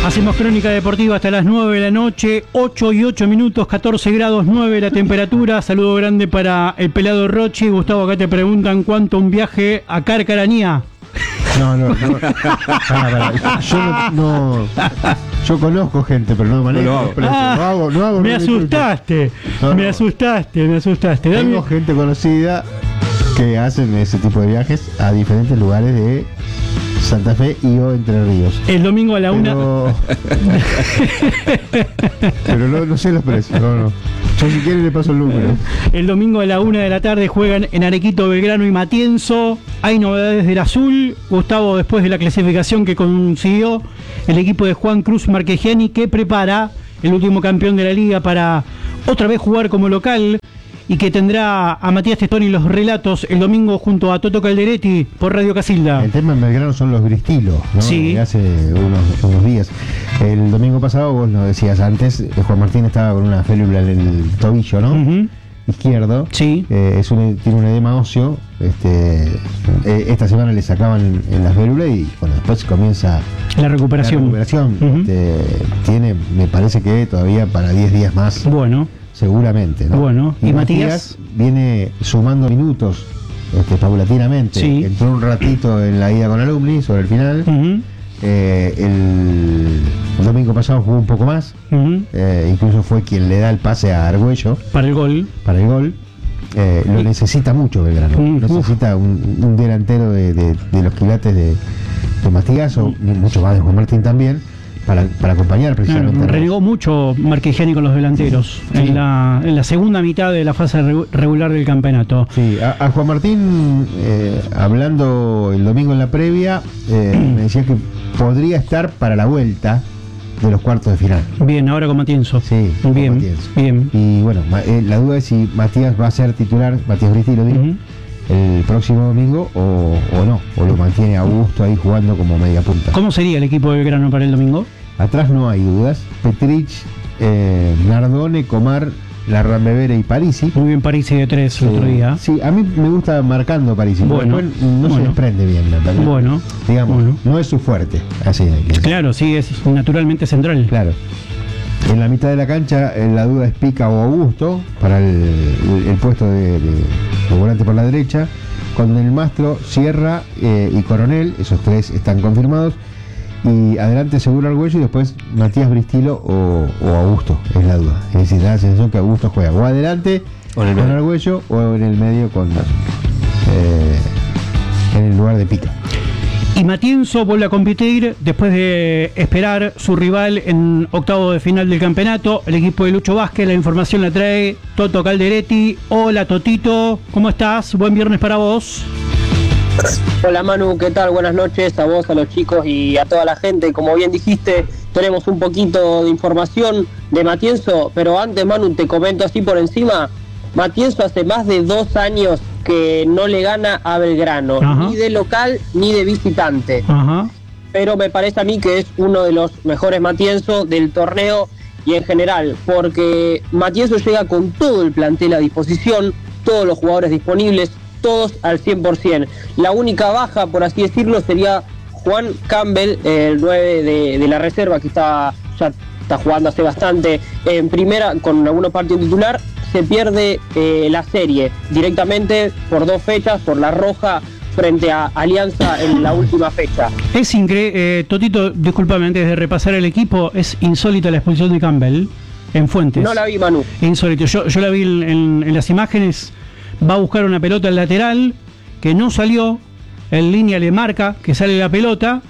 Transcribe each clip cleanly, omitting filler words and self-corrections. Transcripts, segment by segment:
Hacemos crónica deportiva hasta las 9 de la noche, 8 y 8 minutos, 14 grados 9 la temperatura. Saludo grande para el pelado Rochi. Gustavo, acá te preguntan cuánto un viaje a Carcaranía. No. Yo conozco gente, pero no manejo. No hago. Me asustaste. Tengo gente conocida que hacen ese tipo de viajes a diferentes lugares de Santa Fe y o Entre Ríos. El domingo a la 1. Pero no sé los precios. No. Yo si quieren le paso el número. El domingo a la 1 de la tarde juegan en Arequito, Belgrano y Matienzo. Hay novedades del azul. Gustavo, después de la clasificación que consiguió el equipo de Juan Cruz Marchegiani, que prepara el último campeón de la liga para otra vez jugar como local, y que tendrá a Matías Testoni los relatos el domingo junto a Toto Calderetti por Radio Casilda. El tema en Belgrano son los bristilos, ¿no? Sí. Hace unos días. El domingo pasado, vos lo decías antes, Juan Martín estaba con una férula en el tobillo, ¿no? Uh-huh. Izquierdo. Sí. Tiene un edema óseo. Esta semana le sacaban en la férula y bueno, después comienza la recuperación. Uh-huh. Tiene, me parece que todavía para 10 días más. Bueno. Seguramente, ¿no? Bueno, ¿y Matías? Viene sumando minutos paulatinamente. Sí. Entró un ratito en la ida con Alumni sobre el final. Uh-huh. El domingo pasado jugó un poco más. Uh-huh. Incluso fue quien le da el pase a Argüello para el gol. Lo necesita mucho Belgrano. Necesita un delantero de los quilates de Matías, o mucho más de Juan Martín también, para acompañar precisamente. Renegó mucho Marchegiani con los delanteros, sí, en la segunda mitad de la fase regular del campeonato. Sí, a Juan Martín, hablando el domingo en la previa, me decía que podría estar para la vuelta de los cuartos de final. Bien, ahora con Matienzo. Sí, bien, Matienzo. Bien. Y bueno, la duda es si Matías va a ser titular, Matías Bristi lo digo, el próximo domingo o no, o lo mantiene Augusto ahí jugando como media punta. ¿Cómo sería el equipo de Belgrano para el domingo? Atrás no hay dudas. Petrich, Nardone, Comar, Larrambevere y Parisi. Muy bien Parisi de 3 el otro día. Sí, a mí me gusta marcando Parisi. Bueno, se desprende bien. Bueno. Digamos, no es su fuerte. Así claro, sí, es naturalmente central. Claro. En la mitad de la cancha la duda es Pica o Augusto para el puesto de volante por la derecha. Con el Mastro, Sierra y Coronel, esos tres están confirmados. Y adelante seguro Argüello y después Matías Bristilo o Augusto, es la duda. Es decir, da la sensación que Augusto juega o adelante con Argüello o en el medio en el lugar de Pica. Y Matienzo vuelve a competir después de esperar su rival en octavo de final del campeonato, el equipo de Lucho Vázquez. La información la trae Toto Calderetti. Hola Totito, ¿cómo estás? Buen viernes para vos. Hola Manu, ¿qué tal? Buenas noches a vos, a los chicos y a toda la gente. Como bien dijiste, tenemos un poquito de información de Matienzo, pero antes, Manu, te comento así por encima. Matienzo hace más de 2 años que no le gana a Belgrano, ni de local ni de visitante. Pero me parece a mí que es uno de los mejores Matienzo del torneo y en general, porque Matienzo llega con todo el plantel a disposición, todos los jugadores disponibles, todos al 100%. La única baja, por así decirlo, sería Juan Campbell, el 9 de la reserva, que ya está jugando hace bastante en primera con algunos partidos titular. Se pierde la serie directamente por 2 fechas, por la roja frente a Alianza en la última fecha. Es increíble, Totito, discúlpame, antes de repasar el equipo, es insólita la expulsión de Campbell en Fuentes. No la vi, Manu. Insólito, yo la vi en las imágenes. Va a buscar una pelota al lateral que no salió, en línea le marca que sale la pelota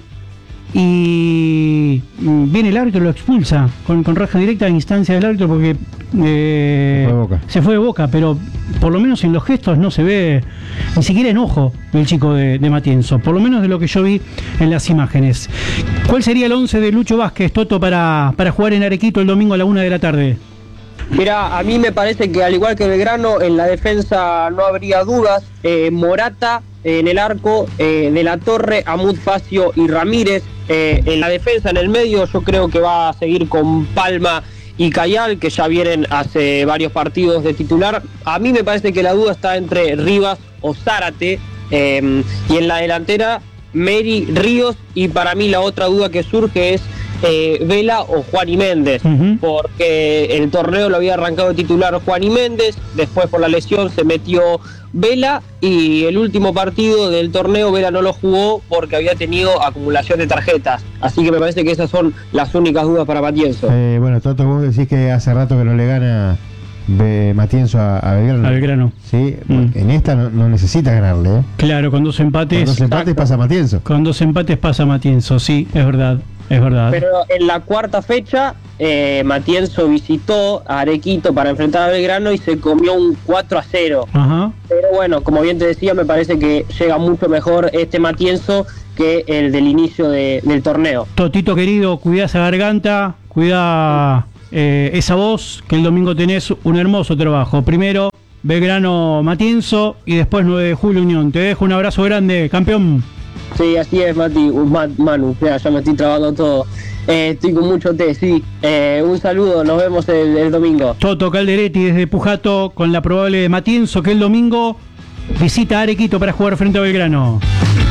y viene el árbitro y lo expulsa con raja directa a instancia del árbitro porque se fue de Boca, pero por lo menos en los gestos no se ve ni siquiera enojo del chico de Matienzo, por lo menos de lo que yo vi en las imágenes. ¿Cuál sería el 11 de Lucho Vázquez, Toto, para jugar en Arequito el domingo a la 1 de la tarde? Mira, a mí me parece que al igual que Belgrano, en la defensa no habría dudas. Morata en el arco, De la Torre, Amud, Facio y Ramírez. En la defensa, en el medio, yo creo que va a seguir con Palma y Cayal, que ya vienen hace varios partidos de titular. A mí me parece que la duda está entre Rivas o Zárate. Y en la delantera, Meri, Ríos. Y para mí la otra duda que surge es Vela o Juan y Méndez, porque el torneo lo había arrancado de titular Juan y Méndez, después por la lesión se metió Vela, y el último partido del torneo Vela no lo jugó porque había tenido acumulación de tarjetas, así que me parece que esas son las únicas dudas para Matienzo. Bueno, Toto, vos decís que hace rato que no le gana Matienzo a Belgrano. A Belgrano. Sí, en esta no necesita ganarle, ¿eh? Claro, con 2 empates. Con 2 empates pasa Matienzo. Con 2 empates pasa Matienzo, sí, es verdad. Es verdad. Pero en la cuarta fecha, Matienzo visitó a Arequito para enfrentar a Belgrano y se comió un 4-0. Ajá. Pero bueno, como bien te decía, me parece que llega mucho mejor este Matienzo que el del inicio del torneo. Totito querido, cuidá esa garganta, cuidá esa voz, que el domingo tenés un hermoso trabajo. Primero Belgrano Matienzo y después 9 de julio Unión. Te dejo un abrazo grande, campeón. Sí, así es, Manu, ya me estoy trabando todo. Estoy con mucho té, sí. Un saludo, nos vemos el domingo. Toto Calderetti desde Pujato con la probable de Matienzo, que el domingo visita a Arequito para jugar frente a Belgrano.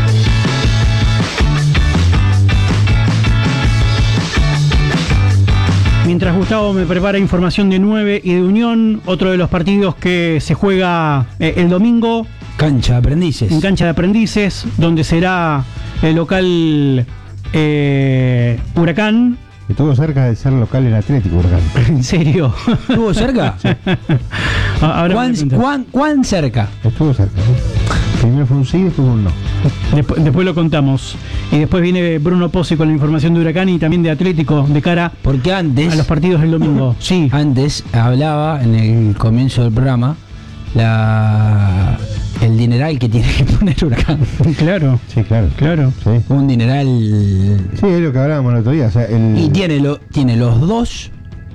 Mientras Gustavo me prepara información de 9 y de Unión, otro de los partidos que se juega el domingo. Cancha de Aprendices. En Cancha de Aprendices, donde será el local Huracán. Estuvo cerca de ser local el Atlético Huracán. ¿En serio? ¿Estuvo cerca? Ahora ¿Cuán cerca? Estuvo cerca, ¿sí? Primero fue un sí, después un no. Después lo contamos. Y después viene Bruno Pozzi con la información de Huracán y también de Atlético de cara porque antes, a los partidos del domingo. Sí. Antes hablaba en el comienzo del programa el dineral que tiene que poner Huracán. Claro. Sí, claro. Sí. Un dineral. Sí, es lo que hablábamos el otro día. O sea, y tiene los dos.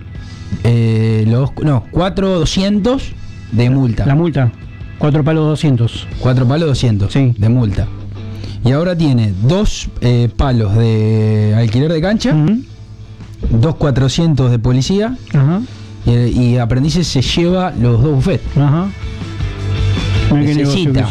4.200 de multa. La multa. 4 palos 200. 4 palos 200 sí. De multa. Y ahora tiene 2 palos de alquiler de cancha, 2.400 de policía. Ajá. Y Aprendices se lleva los 2 buffets. Ajá. Necesita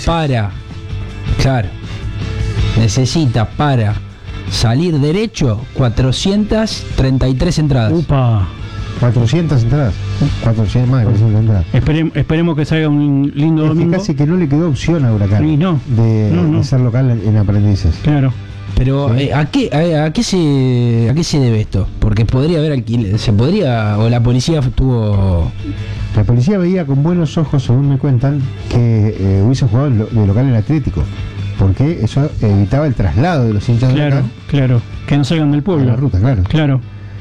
para salir derecho 433 entradas. Upa. 400 entradas. 400 más de 400 entradas. Esperemos que salga un lindo domingo. Que casi que no le quedó opción a Huracán de ser local en Aprendices. Claro. Pero ¿a qué se debe esto? Porque podría haber alquiler, o la policía tuvo. La policía veía con buenos ojos, según me cuentan, que hubiese jugado de local en Atlético, porque eso evitaba el traslado de los hinchas de Huracán. Claro, que no salgan del pueblo. A la ruta, claro.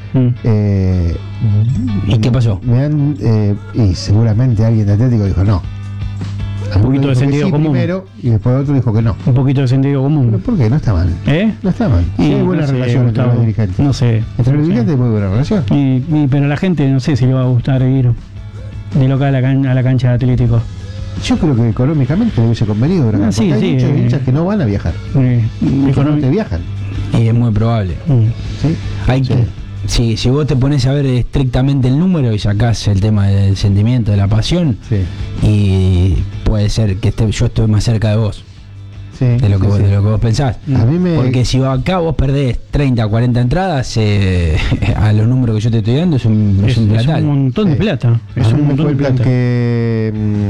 ¿Y qué pasó? Y seguramente alguien de Atlético dijo no. Un poquito de sentido común. Primero, y después otro dijo que no. Un poquito de sentido común. ¿Pero por qué? No está mal. No está mal. Sí, hay buena relación entre los dirigentes. No sé. Entre los dirigentes hay muy buena relación. Pero a la gente no sé si le va a gustar ir de local a la cancha de Atlético. Yo creo que económicamente le hubiese convenido Huracán. Sí, hay muchos hinchas que no van a viajar. Económicamente viajan. Y es muy probable. ¿Sí? Hay que. Sí, si vos te pones a ver estrictamente el número y sacás el tema del sentimiento, de la pasión, y puede ser que yo estoy más cerca de vos. De lo que vos pensás. Porque si acá vos perdés 30 o 40 entradas, a los números que yo te estoy dando es un platal. Es un montón de plata. Es un montón de plata. Que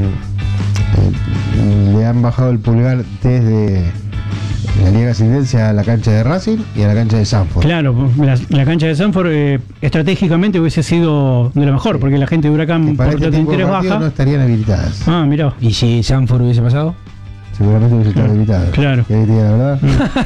le han bajado el pulgar desde la Liga Asistencia a la cancha de Racing y a la cancha de Sanford. Claro, la cancha de Sanford estratégicamente hubiese sido de lo mejor, porque la gente de Huracán por este interés baja no estarían habilitadas. Mirá. ¿Y si Sanford hubiese pasado? Seguramente hubiese estado habilitado. Claro. ¿Querés decir la verdad?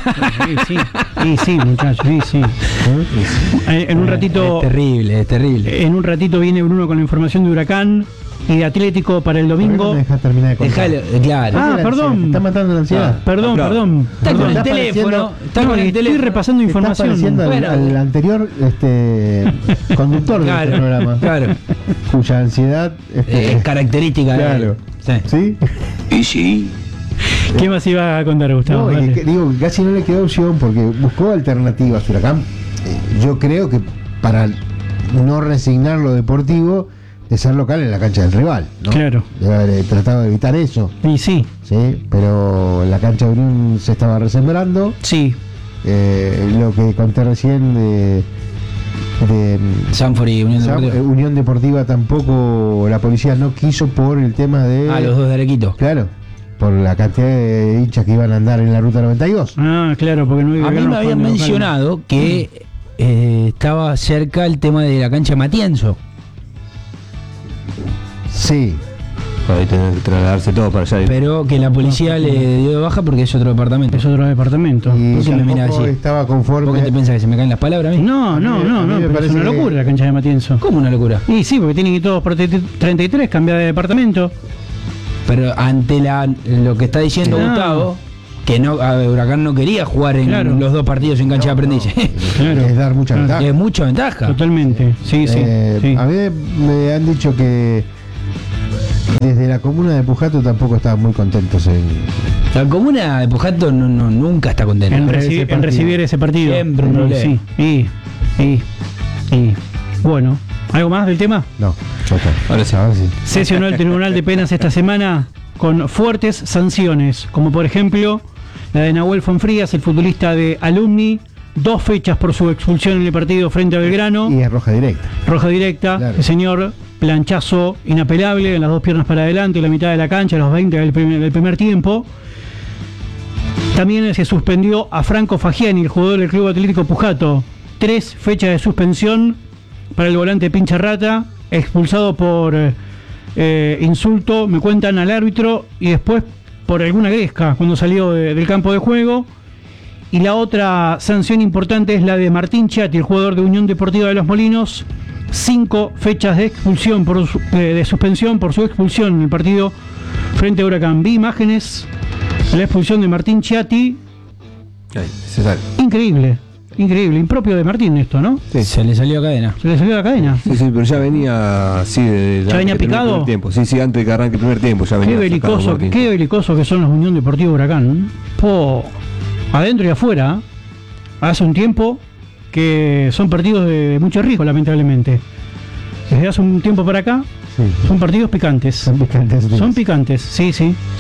Sí, muchachos, sí. En un ratito. Es terrible. En un ratito viene Bruno con la información de Huracán y de Atlético para el domingo. ¿Por qué no me dejás terminar de contar? Déjalo, claro. Perdón. Te está matando la ansiedad. Perdón. Está con el teléfono. Estoy repasando información. Está pareciendo al anterior conductor de este programa. Claro. Cuya ansiedad es característica. Claro. Sí. Y sí. ¿Qué más iba a contar, Gustavo? No, digo, casi no le quedó opción porque buscó alternativas Huracán. Yo creo que para no resignar lo deportivo, de ser local en la cancha del rival, ¿no? Claro. Debe haber tratado de evitar eso. Y sí. Pero la cancha de Unión se estaba resembrando. Sí. lo que conté recién de Sanford y Unión Deportiva tampoco la policía no quiso por el tema de... los dos de Arequito. Claro, por la cantidad de hinchas que iban a andar en la ruta 92. Ah, claro, porque no A mí me habían mencionado que estaba cerca el tema de la cancha Matienzo. Sí. Ahí tienen que trasladarse todo para allá. Pero que la policía le dio de baja porque es otro departamento. Es otro departamento. Y ¿Por qué me mira tampoco así? estaba conforme. ¿Por qué te piensas que se me caen las palabras a mí? No, a mí me pero parece es una que- locura la cancha de Matienzo. ¿Cómo una locura? Y sí, porque tienen que todos por 33 cambiar de departamento. Pero ante lo que está diciendo No. Gustavo, que no, Huracán no quería jugar en Claro. los dos partidos en cancha de aprendices. Claro. Es dar mucha ventaja. Es mucha ventaja. Totalmente. Sí, sí. Sí. A mí me han dicho que desde la comuna de Pujato tampoco estaban muy contentos en... La comuna de Pujato nunca está contenta. En recibir ese partido. Siempre un problema. Sí. Y bueno, ¿algo más del tema? No, ya está. Ahora sí. Ahora sí. Sesionó el Tribunal de Penas esta semana con fuertes sanciones, como por ejemplo la de Nahuel Fonfrías, el futbolista de Alumni, 2 fechas por su expulsión en el partido frente a Belgrano, Y es roja directa. roja directa, Claro. el señor planchazo inapelable en las 2 piernas para adelante, en la mitad de la cancha, a los 20 del primer tiempo. También se suspendió a Franco Fagiani, el jugador del Club Atlético Pujato, 3 fechas de suspensión para el volante Pincha Rata, expulsado por insulto, me cuentan, al árbitro, y después por alguna gresca cuando salió del campo de juego. Y la otra sanción importante es la de Martín Chiatti, el jugador de Unión Deportiva de Los Molinos, 5 fechas de expulsión de suspensión por su expulsión en el partido frente a Huracán. Vi imágenes de la expulsión de Martín Chiatti, Ahí, se sale. increíble, impropio de Martín esto, ¿no? Sí. Se le salió cadena. Se le salió la cadena. Sí, pero ya venía así de ¿Ya venía picado? primer tiempo. Sí, antes de que arranque el primer tiempo ya venía. Qué belicoso que son los Unión Deportiva Huracán. Adentro y afuera, hace un tiempo que son partidos de mucho riesgo, lamentablemente. Desde hace un tiempo para acá, Sí. son partidos picantes. Son picantes. Son picantes, sí.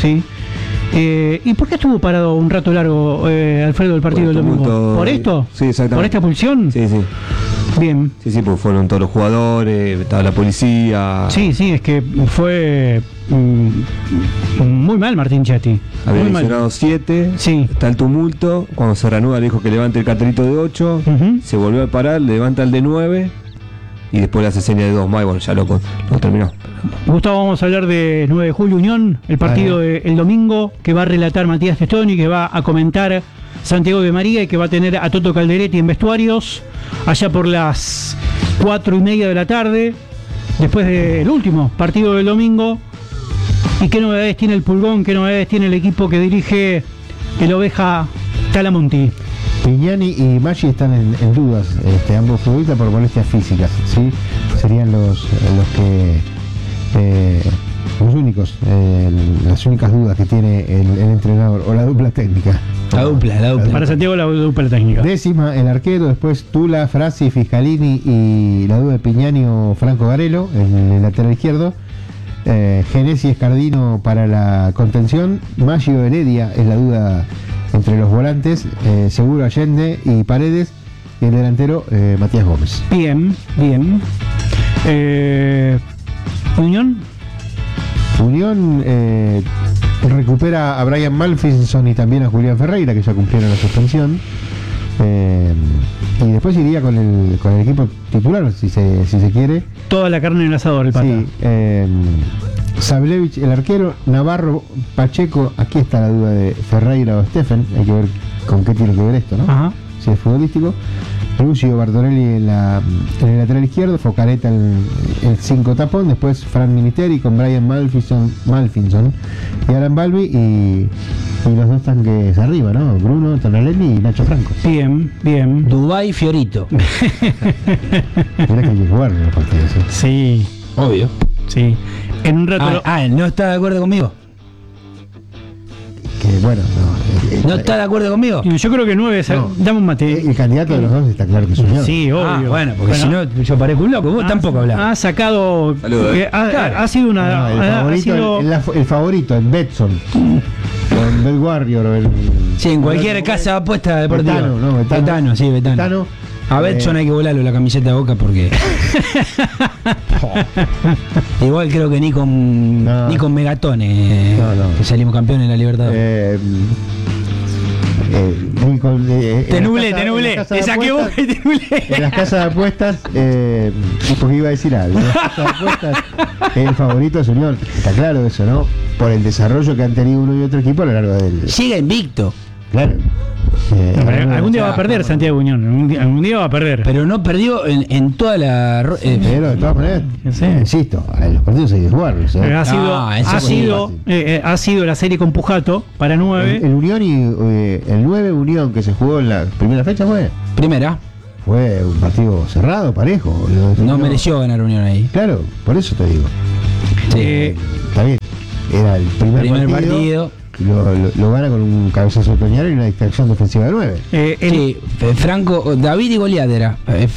¿Y por qué estuvo parado un rato largo, Alfredo, el partido Por del el domingo? tumulto. ¿Por esto? Sí, exactamente. ¿Por esta expulsión? Sí. Bien. Sí, porque fueron todos los jugadores, estaba la policía. Sí, es que fue muy mal Martín Chiatti. Había Muy mal. mencionado 7. Sí. Está el tumulto. Cuando se reanuda le dijo que levante el cartelito de 8. Ujú. Se volvió a parar, levanta el de 9. Y después le hace seña de 2 más. Y bueno, ya lo terminó. Gustavo, vamos a hablar de 9 de julio Unión, el partido del domingo que va a relatar Matías Testoni, que va a comentar Santiago de María y que va a tener a Toto Calderetti en vestuarios allá por las 4:30 de la tarde, después del último partido del domingo. ¿Y qué novedades tiene el Pulgón? ¿Qué novedades tiene el equipo que dirige el Oveja Talamonti? Piñani y Maggi están en dudas, ambos futbolistas por molestias físicas, ¿sí? Serían los únicos, las únicas dudas que tiene el entrenador, o la dupla técnica. La dupla. Para Santiago la dupla técnica. Décima, el arquero, después Tula, Frasi, Fiscalini y la duda de Piñani o Franco Garelo en el lateral izquierdo. Genesi Escardino para la contención. Maggio Heredia es la duda entre los volantes. Seguro Allende y Paredes. Y el delantero Matías Gómez. Bien. Unión. Unión recupera a Brian Malfinson y también a Julián Ferreira, que ya cumplieron la suspensión. Y después iría con el equipo titular, si se quiere. Toda la carne en el asador, el pata. Sí, Sablevich, el arquero, Navarro, Pacheco, aquí está la duda de Ferreira o Steffen, hay que ver con qué tiene que ver esto, ¿no? Ajá. Si es futbolístico. Lucio Bartonelli en el lateral izquierdo, Focareta el 5 tapón, después Fran Ministeri con Brian Malfinson y Alan Balbi y los dos tanques arriba, ¿no? Bruno Tonalelli y Nacho Franco. Bien. Dubái Fiorito. Mirá que hay que jugar en los partidos, ¿eh? Sí. Obvio. Sí. En un rato. ¿No está de acuerdo conmigo? Que bueno, ¿No está de acuerdo conmigo? Yo creo que 9 es. No. Dame un mate. el candidato de los dos está claro que es Unión. Sí, obvio. Bueno, porque si no, yo parezco un loco. Vos tampoco hablás. Ha sacado. Saludos, Ha sido una. No, el ha favorito, sido- el favorito, el Betson, con Bell Warrior, Sí, en cualquier casa de apuesta deportiva. Betano. Betano. A Betson hay que volarlo la camiseta de Boca porque. Igual creo que ni con Megatone que salimos campeones en la Libertadores. Te nublé, te saqué Boca y te nublé. En las casas de apuestas, porque iba a decir algo. En las casas de apuestas, el favorito es Unión. Está claro eso, ¿no? Por el desarrollo que han tenido uno y otro equipo a lo largo del. Sigue invicto. Claro. Algún día va a perder Santiago Unión, algún día va a perder. Pero no perdió en toda la. Pero de todas maneras, insisto, los partidos hay que jugarlos. Ha sido la serie con Pujato para 9. El Unión y el 9 Unión que se jugó en la primera fecha fue un partido cerrado, parejo. No mereció ganar Unión ahí. Claro, por eso te digo. Sí. Está bien. Era el primer partido. Lo gana con un cabezazo de Toñarelli y una distracción defensiva de 9. Franco, David y Goliat era.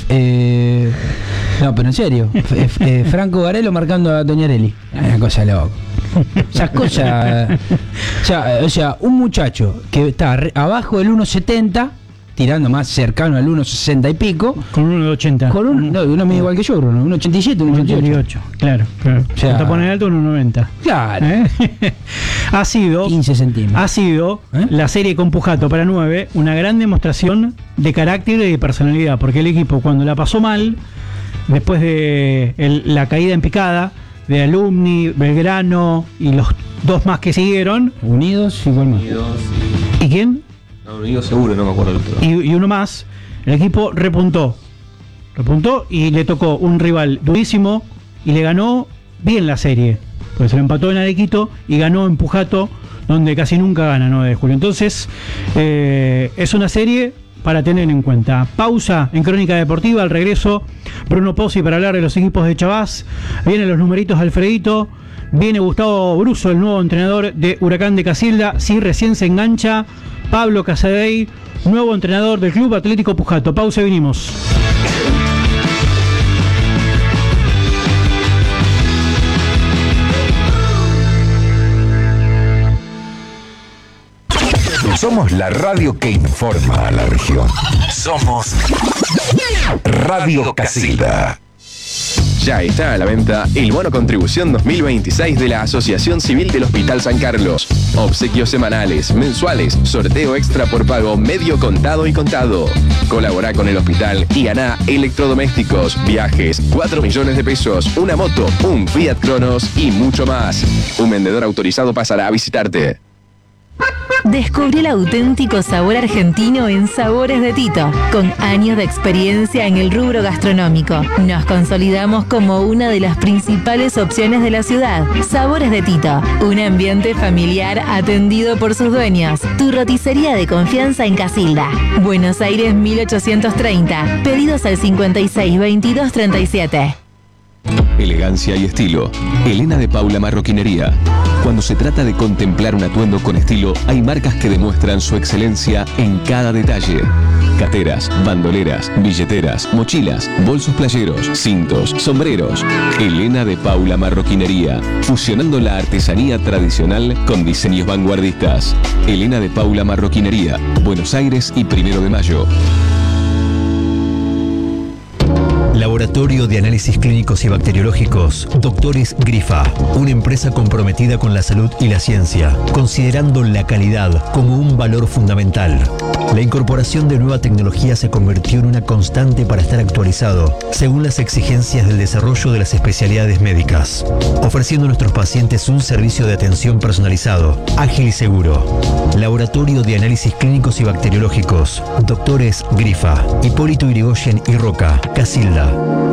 No, pero en serio. Franco Garello marcando a Toñarelli. Una cosa loca. Esas cosas. O sea, un muchacho que está abajo del 1.70, tirando más cercano al 1.60 y pico. Con 1.80. Con uno medio igual que yo, Bruno. 1.87, 1.88. Claro. O sea, te pone alto 1.90. Claro. Ha sido 15 centímetros. Ha sido la serie con Pujato para 9 una gran demostración de carácter y de personalidad, porque el equipo cuando la pasó mal, después de la caída en picada de Alumni, Belgrano y los dos más que siguieron, Unidos y cuál más. ¿Y quién? Unidos seguro, no me acuerdo el otro. Y uno más, el equipo repuntó y le tocó un rival durísimo y le ganó bien la serie. Pues se lo empató en Arequito y ganó en Pujato, donde casi nunca gana 9 de julio. Entonces, es una serie para tener en cuenta. Pausa en Crónica Deportiva, al regreso, Bruno Pozzi para hablar de los equipos de Chavás. Vienen los numeritos de Alfredito. Viene Gustavo Bruso, el nuevo entrenador de Huracán de Casilda. Sí, recién se engancha Pablo Casadei, nuevo entrenador del Club Atlético Pujato. Pausa y venimos. Somos la radio que informa a la región. Somos Radio Casilda. Ya está a la venta el bono contribución 2026 de la Asociación Civil del Hospital San Carlos. Obsequios semanales, mensuales, sorteo extra por pago, medio contado y contado. Colabora con el hospital y ganá electrodomésticos, viajes, 4 millones de pesos, una moto, un Fiat Cronos y mucho más. Un vendedor autorizado pasará a visitarte. Descubrí el auténtico sabor argentino en Sabores de Tito. Con años de experiencia en el rubro gastronómico, nos consolidamos como una de las principales opciones de la ciudad. Sabores de Tito, un ambiente familiar atendido por sus dueños. Tu roticería de confianza en Casilda. Buenos Aires 1830. Pedidos al 56 22 37. Elegancia y estilo. Elena de Paula Marroquinería. Cuando se trata de contemplar un atuendo con estilo, hay marcas que demuestran su excelencia en cada detalle. Carteras, bandoleras, billeteras, mochilas, bolsos playeros, cintos, sombreros. Elena de Paula Marroquinería. Fusionando la artesanía tradicional con diseños vanguardistas. Elena de Paula Marroquinería. Buenos Aires y 1 de Mayo. Laboratorio de Análisis Clínicos y Bacteriológicos, Doctores Grifa, una empresa comprometida con la salud y la ciencia, considerando la calidad como un valor fundamental. La incorporación de nueva tecnología se convirtió en una constante para estar actualizado, según las exigencias del desarrollo de las especialidades médicas, ofreciendo a nuestros pacientes un servicio de atención personalizado, ágil y seguro. Laboratorio de Análisis Clínicos y Bacteriológicos, Doctores Grifa, Hipólito Yrigoyen y Roca, Casilda.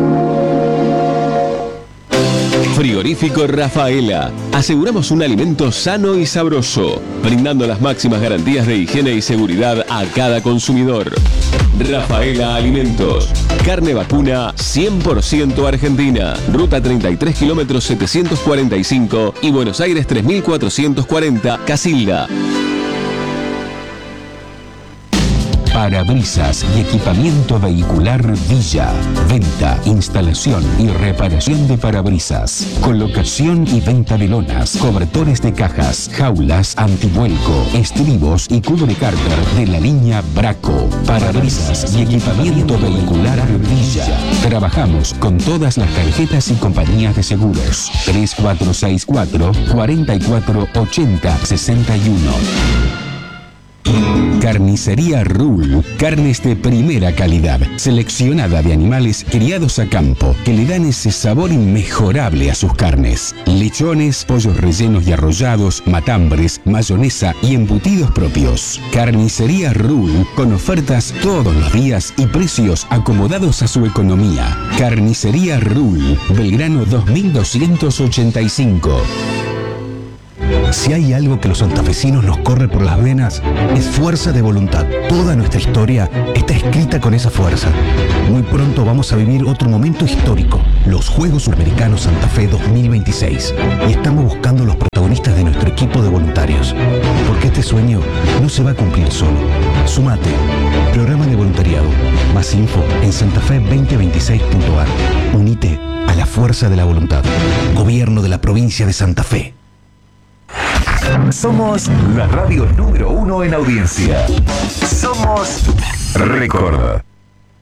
Frigorífico Rafaela. Aseguramos un alimento sano y sabroso, brindando las máximas garantías de higiene y seguridad a cada consumidor. Rafaela Alimentos. Carne vacuna 100% argentina. Ruta 33 kilómetros 745 y Buenos Aires 3440, Casilda. Parabrisas y equipamiento vehicular Villa. Venta, instalación y reparación de parabrisas. Colocación y venta de lonas, cobertores de cajas, jaulas antivuelco, estribos y cubre cárter de la línea Braco. Parabrisas y equipamiento vehicular Villa. Trabajamos con todas las tarjetas y compañías de seguros. 3464 4480 61. Carnicería Rul, carnes de primera calidad, seleccionada de animales criados a campo, que le dan ese sabor inmejorable a sus carnes. Lechones, pollos rellenos y arrollados, matambres, mayonesa y embutidos propios. Carnicería Rul, con ofertas todos los días y precios acomodados a su economía. Carnicería Rul, Belgrano 2285. Si hay algo que los santafesinos nos corre por las venas, es fuerza de voluntad. Toda nuestra historia está escrita con esa fuerza. Muy pronto vamos a vivir otro momento histórico, los Juegos Suramericanos Santa Fe 2026. Y estamos buscando los protagonistas de nuestro equipo de voluntarios. Porque este sueño no se va a cumplir solo. Sumate. Programa de voluntariado. Más info en santafe2026.ar. Unite a la fuerza de la voluntad. Gobierno de la provincia de Santa Fe. Somos la radio número 1 en audiencia. Somos Record.